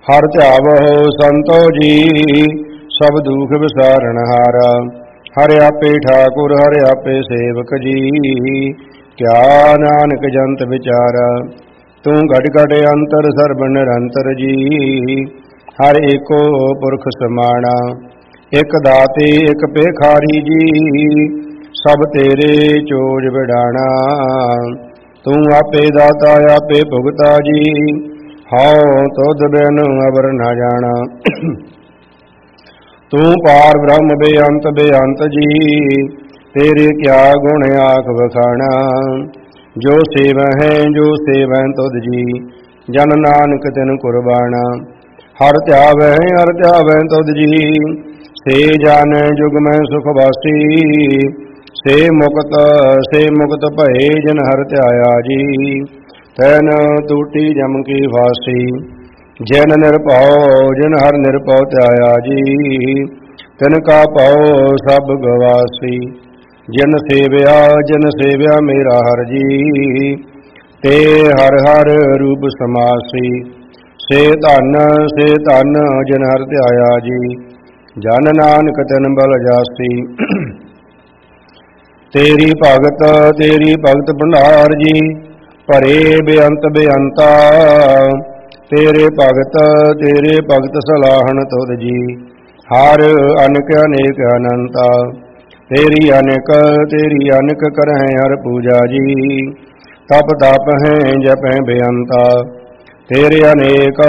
ਹਰ ਧਿਆਵਹੁ ਸੰਤੋ ਜੀ, ਸਭ ਦੁਖ ਵਿਸਾਰਨ ਹਾਰਾ। ਹਰਿ ਆਪੇ ਠਾकुर ਹਰਿ ਆਪੇ ਸੇਵਕ ਜੀ, ਕਿਆ ਨਾਨਕ ਜੰਤ ਵਿਚਾਰਾ। ਤੂੰ ਘਟ ਘਟ ਅੰਤਰ ਸਰਬ ਨਿਰੰਤਰ ਜੀ, ਹਰ ਏਕੋ ਪੁਰਖ ਸਮਾਣਾ। ਇਕ ਦਾਤੇ ਇਕ ਭੇਖਾਰੀ ਜੀ, ਸਭ ਤੇਰੇ ਚੋਜ ਵਿਡਾਣਾ। ਤੂੰ ਆਪੇ ਦਾਤਾ ਆਪੇ ਭੁਗਤਾ ਜੀ, ਹਉ ਤੁਧ ਬਿਨ ਅਵਰ ਨਾ ਜਾਣਾ। ਤੂੰ ਪਾਰ ਬ੍ਰਹਮ ਬੇਅੰਤ ਬੇਅੰਤ ਜੀ, ਤੇਰੇ ਕਿਆ ਗੁਣ ਆਖ ਵਖਾਣਾ। ਜੋ ਸੇਵਹਿ ਜੋ ਸੇਵਹਿ ਤੁਧ ਜੀ, ਜਨ ਨਾਨਕ ਤਿਨ ਕੁਰਬਾਨਾ। ਹਰ ਧਿਆਵਹਿ ਤੁਧ ਜੀ, ਸੇ ਜਨ ਜੁਗ ਮੈਂ ਸੁਖ ਵਾਸੀ। ਸੇ ਮੁਕਤ ਭਏ ਜਿਨ ਹਰ ਧਿਆਇਆ ਜੀ, ਤੈਨ ਟੂਟੀ ਜਮ ਕੀ ਫਾਸੀ। ਜਿਨ ਨਿਰਭਉ ਜਿਨ ਹਰ ਨਿਰਭਉ ਧਿਆਇਆ ਜੀ, ਤਿਨ ਕਾ ਭਉ ਸਭ ਗਵਾਸੀ। ਜਿਨ ਸੇਵਿਆ ਮੇਰਾ ਹਰ ਜੀ, ਤੇ ਹਰ ਹਰ ਰੂਪ ਸਮਾਸੀ। ਸੇ ਧਨ ਜਿਨ ਹਰ ਧਿਆਇਆ ਜੀ, ਜਨ ਨਾਨਕ ਤਿਨ ਬਲ ਜਾਸੀ। ਤੇਰੀ ਭਗਤ ਭੰਡਾਰ ਜੀ, ਭਰੇ ਬੇਅੰਤ ਬੇਅੰਤਾ। ਤੇਰੇ ਭਗਤ ਸਲਾਹਣ ਤੁਧ ਜੀ, ਹਰ ਅਨੇਕ ਅਨੇਕ ਅਨੰਤਾ। ਤੇਰੀ ਅਨੇਕ ਕਰਹਿ ਹਰ ਪੂਜਾ ਜੀ, ਤਪ ਹੈ ਜਪੈ ਬੇਅੰਤਾ। ਤੇਰੇ ਅਨੇਕ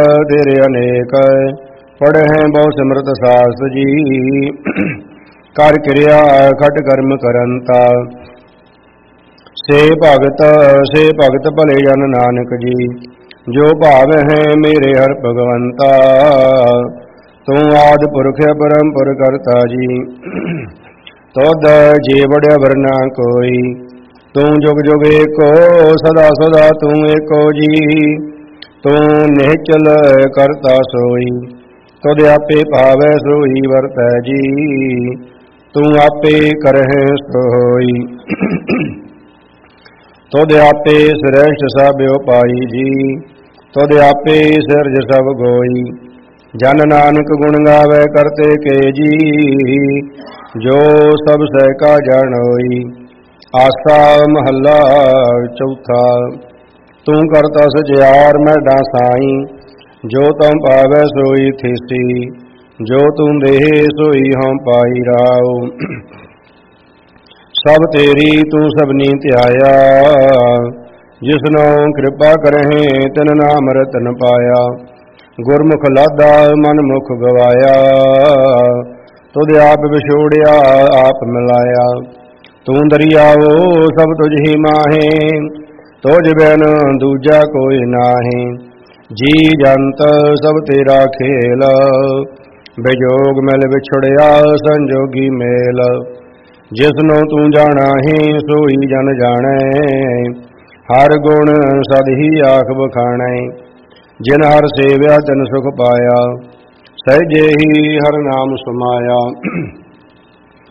ਪੜ੍ਹੈ ਬਹੁ ਸਿਮਰਤ ਸਾਸ ਜੀ, ਕਰ ਕਿਰਿਆ ਖਟ ਕਰਮ ਕਰੰਤਾ। ਸੇ ਭਗਤ ਭਲੇ ਜਨ ਨਾਨਕ ਜੀ, ਜੋ ਭਾਵ ਹੈ ਮੇਰੇ ਹਰ ਭਗਵੰਤਾ। ਤੂੰ ਆਦਿ ਪੁਰਖ ਪਰੰਪਰ ਕਰਤਾ ਜੀ, ਤੁਧ ਜੀਵੜ ਵਰਨਾ ਕੋਈ। ਤੂੰ ਜੁਗ ਜੁਗ ਏਕੋ ਸਦਾ ਸਦਾ ਤੂੰ ਏਕੋ ਜੀ, ਤੂੰ ਨਿਹਚਲ ਕਰਤਾ ਸੋਈ। ਤੁਧ ਆਪੇ ਭਾਵੈ ਸੋਈ ਵਰਤੈ ਜੀ, ਤੂੰ ਆਪੇ ਕਰਹਿ ਸੋਈ। ਤੁਧ ਆਪੇ ਸ੍ਰੇਸ਼ਟ ਸਭ ਉਪਾਈ ਜੀ, ਤੁਧ ਆਪੇ ਸਿਰਜ ਸਭ ਗੋਈ। ਜਨ ਨਾਨਕ ਗੁਣ ਗਾਵੇ ਕਰਤੇ ਕੇ ਜੀ, ਜੋ ਸਭ ਸਹਿ ਕਾ ਜਾਣ ਹੋਈ। ਆਸਾ ਮਹੱਲਾ ਚੌਥਾ। ਤੂੰ ਕਰਤਾ ਸਚਿਆਰ ਮੈਡਾ ਸਾਈ, ਜੋ ਤਮ ਪਾਵੈ ਸੋਈ ਥੀਸੀ। ਜੋ ਤੂੰ ਦੇਹ ਸੋਈ ਹਉ ਪਾਈ ਰਾਉ, ਸਭ ਤੇਰੀ ਤੂੰ ਸਭਨੀ ਧਿਆਇਆ। ਜਿਸਨੋ ਕਿਰਪਾ ਕਰਹਿ ਤਿਨ ਨਾਮ ਰਤਨ ਪਾਇਆ। ਗੁਰਮੁਖ ਲਾਧਾ ਮਨ ਮੁਖ ਗਵਾਇਆ, ਤੁਧ ਆਪ ਵਿਛੋੜਿਆ ਆਪ ਮਿਲਾਇਆ। ਤੂੰ ਦਰਿਆਵੋ ਸਭ ਤੁਝ ਹੀ ਮਾਹੇ, ਤੁਝ ਬਿਨ ਦੂਜਾ ਕੋਈ ਨਾਹੀਂ। ਜੀ ਜੰਤ ਸਭ ਤੇਰਾ ਖੇਲ, ਬਿਜੋਗ ਮਿਲ ਵਿਛੜਿਆ ਸੰਜੋਗੀ ਮੇਲ। ਜਿਸਨੂੰ ਤੂੰ ਜਾਣਾ ਹੀ ਸੋਈ ਜਨ ਜਾਣੈ, ਹਰ ਗੁਣ ਸਦ ਹੀ ਆਖ ਬਖਾਣੈ। ਜਿਨ ਹਰ ਸੇਵਿਆ ਤਿਨ ਸੁਖ ਪਾਇਆ, ਸਹਿਜੇ ਹੀ ਹਰ ਨਾਮ ਸਮਾਇਆ।